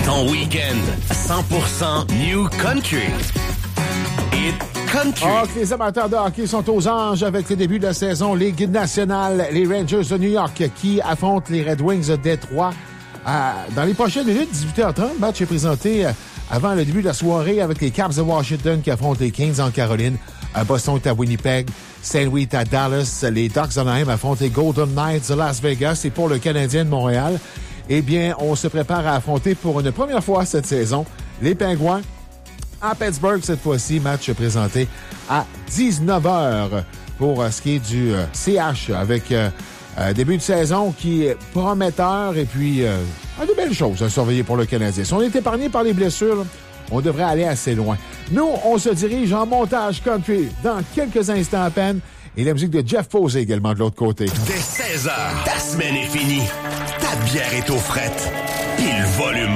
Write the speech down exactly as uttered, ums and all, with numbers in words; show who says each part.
Speaker 1: Ton week-end cent pour cent New Country. Hit Country.
Speaker 2: Oh, que les amateurs de hockey sont aux anges avec le début de la saison Ligue nationale. Les Rangers de New York qui affrontent les Red Wings de Détroit. Euh, dans les prochaines minutes, dix-huit heures trente, le match est présenté euh, avant le début de la soirée avec les Caps de Washington qui affrontent les Kings en Caroline. Euh, Boston est à Winnipeg. Saint Louis est à Dallas. Les Ducks d'Anaheim affrontent les Golden Knights de Las Vegas. Et pour le Canadien de Montréal, eh bien, on se prépare à affronter pour une première fois cette saison les Pingouins à Pittsburgh. Cette fois-ci, match présenté à dix-neuf heures pour euh, ce qui est du euh, C H avec... Euh, Euh, début de saison qui est prometteur et puis euh, a de belles choses à surveiller pour le Canadien. Si on est épargné par les blessures, on devrait aller assez loin. Nous, on se dirige en montage country dans quelques instants à peine. Et la musique de Jeff Posey également de l'autre côté.
Speaker 1: Dès seize heures, ta semaine est finie. Ta bière est aux frettes. Pile volume.